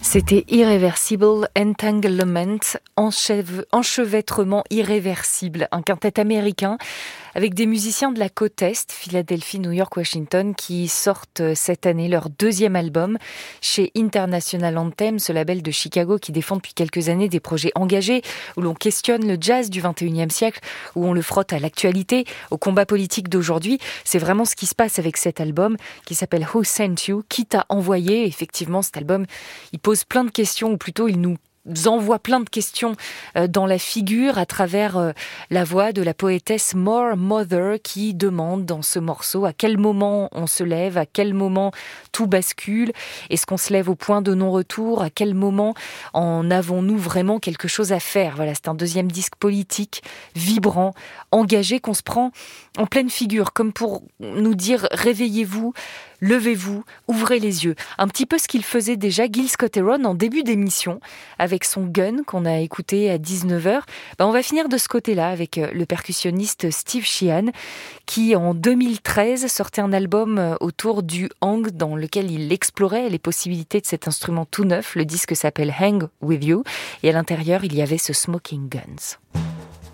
C'était Irreversible Entanglement, enchevêtrement irréversible, un quintet américain avec des musiciens de la côte Est, Philadelphie, New York, Washington, qui sortent cette année leur deuxième album chez International Anthem, ce label de Chicago qui défend depuis quelques années des projets engagés, où l'on questionne le jazz du 21e siècle, où on le frotte à l'actualité, au combat politique d'aujourd'hui. C'est vraiment ce qui se passe avec cet album qui s'appelle Who Sent You, qui t'a envoyé. Effectivement, cet album, il pose plein de questions, ou plutôt il nous envoie plein de questions dans la figure à travers la voix de la poétesse More Mother qui demande dans ce morceau à quel moment on se lève, à quel moment tout bascule, est-ce qu'on se lève au point de non-retour, à quel moment en avons-nous vraiment quelque chose à faire. Voilà, c'est un deuxième disque politique, vibrant, engagé, qu'on se prend en pleine figure, comme pour nous dire réveillez-vous, levez-vous, ouvrez les yeux. Un petit peu ce qu'il faisait déjà Gil Scott-Heron en début d'émission avec son Gun qu'on a écouté à 19h. On va finir de ce côté-là avec le percussionniste Steve Sheehan qui en 2013 sortait un album autour du hang dans lequel il explorait les possibilités de cet instrument tout neuf. Le disque s'appelle Hang With You et à l'intérieur il y avait ce Smoking Guns.